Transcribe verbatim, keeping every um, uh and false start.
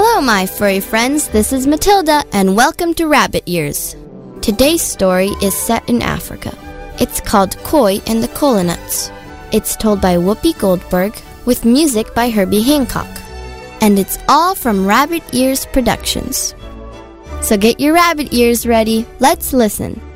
Hello, my furry friends. This is Matilda, and welcome to Rabbit Ears. Today's story is set in Africa. It's called Koi and the Kola Nuts. It's told by Whoopi Goldberg with music by Herbie Hancock. And it's all from Rabbit Ears Productions. So get your rabbit ears ready. Let's listen.